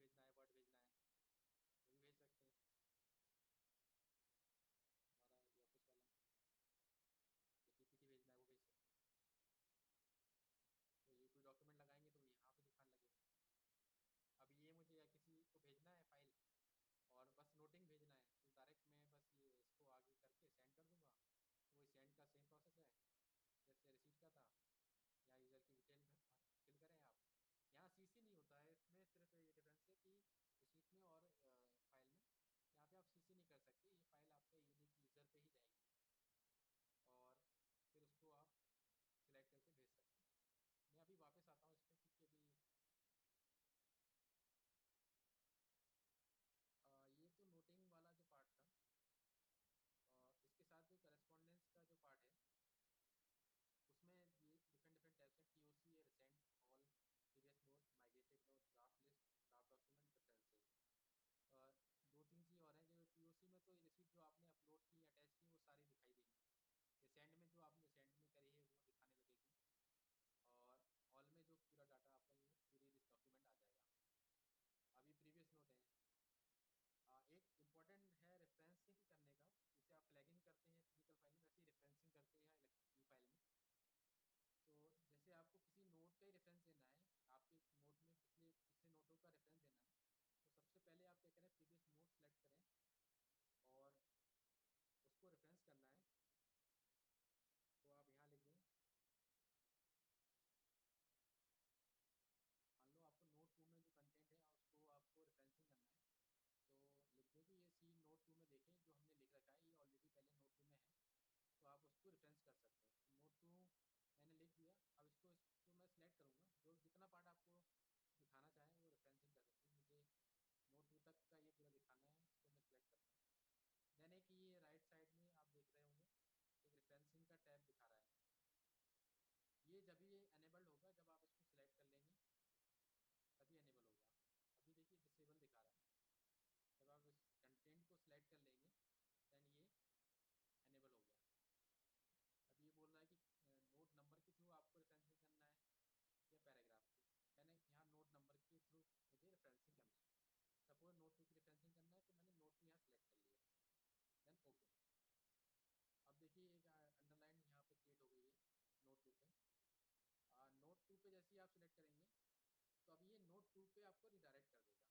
भेजना है, वर्ड भेजना है, वो भी भेज सकते हैं। हमारा ये ऑफिस वाला या पीपीटी भेजना है वो भेज सकते हैं। तो ये कोई डॉक्यूमेंट लगाएंगे तो यहाँ पे दिखाने लगेगा। अब ये मुझे या किसी को भेजना है फाइल, और बस नोटिंग भेजना है, तो डायरेक्ट मैं बस ये इसको आगे करके सेंड कर दूंगा। तो वही सेंड का सेम प्रोसेस है जैसे रिसीट का था। यहाँ यूज़र की डिटेल फिल करें आप। यहाँ सीसी नहीं होता है इसमें, सिर्फ ये डिफरेंस है कि रिसीट में और फाइल में यहाँ पे आप सीसी नहीं कर सकते। ये फाइल आपका यूनिक यूज़र पे ही जाएगी, और फिर उसको आप सिलेक्ट करके भेज सकते हैं। मैं अभी वापस आता हूँ इस पर, क्योंकि अभी ये तो नोटिंग वाला जो पार्ट था, इसके साथ जो करस्पॉन्डेंस का जो पार्ट है उसमें ये डिफरेंट डिफरेंट टाइप्स हैं। टीओसी है, recent, all, previous note, migrated note, draft list, draft document, preferences. और दो तीन चीज़ और हैं। जो टीओसी में तो रिसीट जो आपने अपलोड की अटैच की वो सारी दिखाई देंगी। रिसेंट में जो आपने रिसेंट में करी है वो दिखाने लगेगी। और ऑल में जो पूरा डाटा आपका वो पूरी डॉक्यूमेंट आ जाएगा। अभी प्रीवियस नोट है। एक इम्पॉर्टेंट है रेफरेंसिंग करने का। जैसे आप फ्लैगिंग करते हैं फिजिकल फाइल में, वैसे ही रेफरेंसिंग करते हैं ई फाइल में। तो जैसे आपको किसी नोट का ही रेफरेंस देना है, आपके नोट में पिछले पिछले नोटों का रेफरेंस देना है, तो सबसे पहले आप क्या करें, प्रीवियस नोट सेलेक्ट करें और उसको रेफरेंस करना है। तो आप यहाँ लिख दें, मान लो आपको नोट टू में जो कंटेंट है उसको आपको रेफरेंसिंग करना है। तो लिख दें कि ये सी नोट टू में देखें, जो हमने लिख रखा है ये ऑलरेडी पहले नोट टू में है, तो आप उसको रेफरेंस कर सकते हैं। तो नोट टू मैंने लिख दिया। अब इसको मैं सिलेक्ट करूँगा, जो जितना पार्ट आपको दिखाना चाहें वो रेफरेंसिंग कर सकते हैं। मुझे नोट टू तक का ये पूरा दिखाना है, इसको मैं सिलेक्ट करता हूँ। देन एक ये राइट साइड में आप देख रहे होंगे एक रेफरेंसिंग का टैब दिखा रहा है। ये जब ये अनेबल्ड होगा, जब आप इसको सिलेक्ट कर लेंगे तभी अनेबल होगा। अभी देखिए डिसेबल दिखा रहा है। जब आप इस कंटेंट को सिलेक्ट कर लेंगे देन ये अनेबल हो गया। अब ये बोल रहा है कि नोट नंबर के थ्रू आपको रेफरेंसिंग करना है या पैराग्राफ के। मैंने यहाँ नोट नंबर के थ्रू मुझे रेफरेंसिंग करना है। सपोज नोट टू की रेफरेंसिंग करना है तो मैंने नोट टू यहाँ सेलेक्ट कर लिया। Then okay. अब देखिए एक अंडरलाइन यहाँ पे क्रिएट हो गई है नोट टू पे। नोट टू पे जैसे ही आप सिलेक्ट करेंगे तो अब ये नोट टू पे आपको रिडायरेक्ट कर देगा।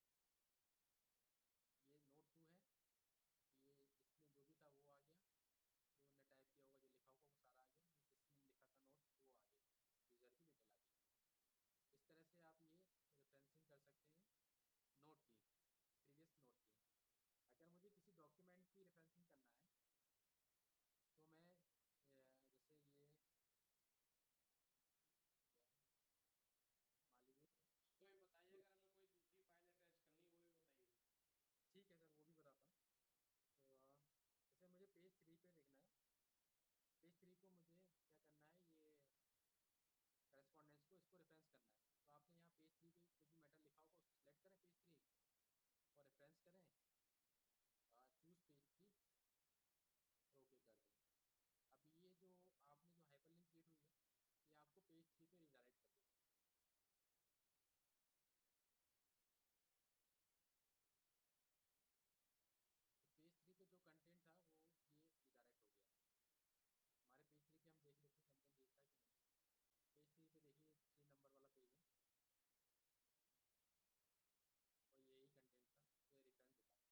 ये नोट टू है, ये इसमें जो भी था वो आ गया, जो हमने टाइप किया होगा, जो लिखा होगा वो सारा आ गया। ये जिसने लिखा था नोट वो आ गई, यूज़र की डिटेल आ गई। इस तरह से आप ये रेफरेंसिंग कर सकते हैं नोट की, प्रीवियस नोट की। अगर मुझे किसी डॉक्यूमेंट की रेफरेंसिंग करना है तो मैं जैसे ये मान लीजिए। उसको भी बताइए, अगर हमें कोई दूसरी फाइल अटैच करनी है वो भी बताइए। ठीक है सर, वो भी बताता हूँ। तो जैसे मुझे पेज थ्री पे देखना है। पेज थ्री को मुझे क्या करना है, ये करस्पॉन्डेंस को इसको रेफरेंस करना है। तो आपने यहाँ पेज थ्री पे जो भी मैटर लिखा होगा उसको सिलेक्ट करें पेज थ्री, और रेफरेंस करें, चूज पेज थ्री, और ओके कर दें। अब ये जो आपने जो हाइपरलिंक क्रिएट हुई है ये आपको पेज थ्री पे रिडायरेक्ट कर देगी। तो पेज थ्री पे जो कंटेंट था वो ये रिडायरेक्ट हो गया। हमारे पेज थ्री पे हम देख लेते हैं कंटेंट ये था कि नहीं। पेज थ्री पे देखिए 3 नंबर वाला पेज है और यही कंटेंट था जो रेफरेंस दिखा रहा है।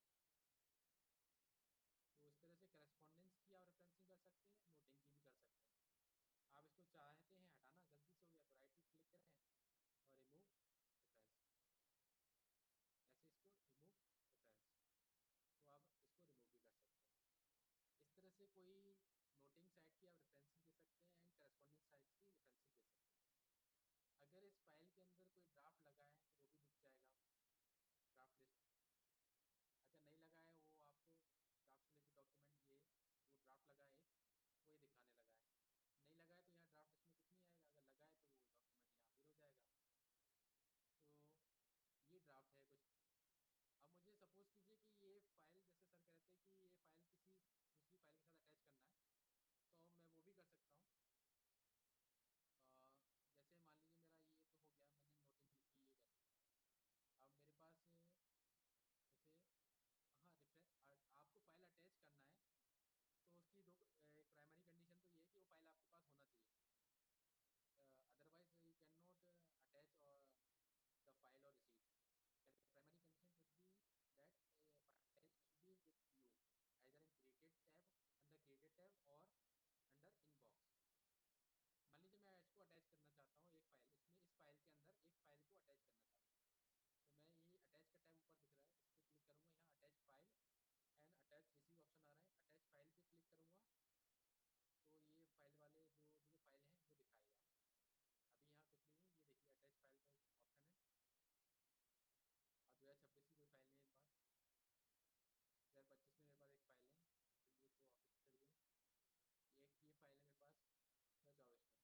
क्लिक करूँगा तो ये फाइल वाले जो भी जो फाइल है वो दिखाएगा। अभी यहाँ कुछ नहीं है, ये देखिए अटैच फाइल का ऑप्शन है। और 2026 की कोई फाइल नहीं है मेरे पास। 2025 में मेरे पास एक फाइल है, चलिए तो ऑफिस पे चलिए। ये फाइल है मेरे पास 2024 में।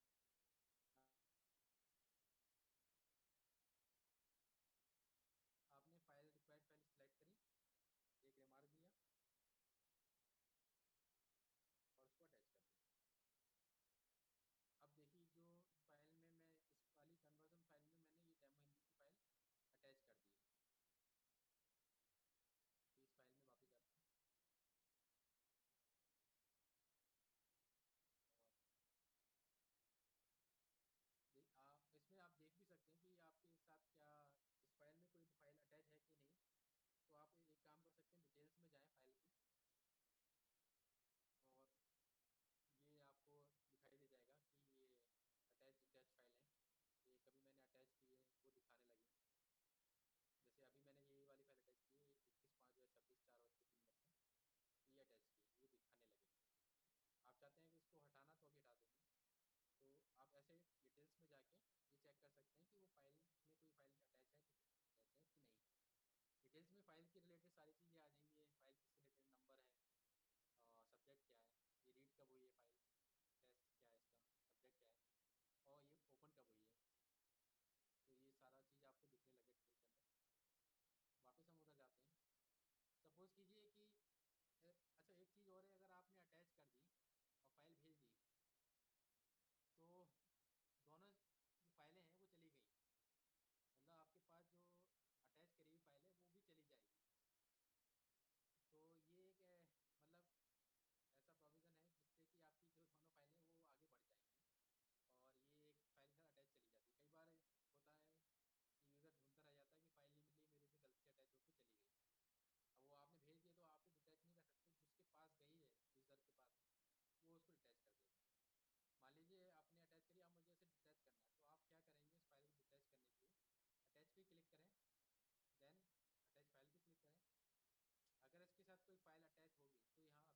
आपने फाइल रिक्वायर्ड फाइल सिलेक्ट करी, एक रिमार्क दिया और उसको अटैच कर दिया। अब देखिए जो इस फाइल में मैं इस वाली कन्वर्जन फाइल में मैंने ये डेमो हिंदी की फाइल अटैच कर दी है। तो इस फाइल में वापस जाते हैं और आप इसमें आप देख भी सकते हैं कि आपके साथ क्या इस फाइल में कोई फाइल अटैच है कि नहीं। तो आप एक काम कर सकते हैं, डिटेल्स में जाएं फाइल की और ये आपको दिखाई दे जाएगा कि ये अटैच डिटैच फाइल है। ये कभी मैंने अटैच किए वो दिखाने लगे। जैसे अभी मैंने ये वाली फाइल अटैच की है 21/5/2026 4:03 पे, तो ये अटैच की ये दिखाने लगे। आप चाहते हैं कि इसको हटाना तो अभी हटा देंगे। तो आप ऐसे डिटेल्स में जाके ये चेक कर सकते हैं कि वो फाइल उसमें कोई फाइल अटैच है कि नहीं। डिटेल्स में फाइल के रिलेटेड सारी चीज़ें आ जाएंगी, फाइल किस रिलेटेड नंबर है, सब्जेक्ट क्या है, ये रीड कब हुई है फाइल, टेस्ट क्या है इसका, सब्जेक्ट क्या है, और ये ओपन कब हुई है। तो ये सारा चीज़ आपको दिखने लगे डिटेल के अंदर। वापस हम उधर जाते हैं। सपोज कीजिए कि अच्छा एक चीज़ और है, अगर आपने अटैच कर दी और फाइल भेज दी तो दोनों जो फाइलें हैं वो चली गई। मतलब आपके पास जो अटैच करी हुई फाइल है वो भी चली जाएगी। तो ये एक मतलब ऐसा प्रोविज़न है जिससे कि आपकी जो दोनों फाइलें वो आगे बढ़ जाएंगी और ये एक फाइल के साथ अटैच चली जाती है। कई बार होता है कि यूज़र ढूंढता रह जाता है कि फाइल नहीं मिली, मेरे से गलती से अटैच होकर चली गई। अब वो आपने भेज दिया तो आप तो डिटैच नहीं कर सकते, जिसके पास गई है यूज़र के पास वो उसको डिटैच कर देगा। मान लीजिए आपने अटैच करी, आप मुझे इसे डिटैच करना है, तो आप क्या करेंगे, इस फाइल को डिटैच करने के लिए अटैच पे क्लिक करें, देन अटैच फाइल पे क्लिक करें। अगर इसके साथ कोई फाइल अटैच होगी तो यहाँ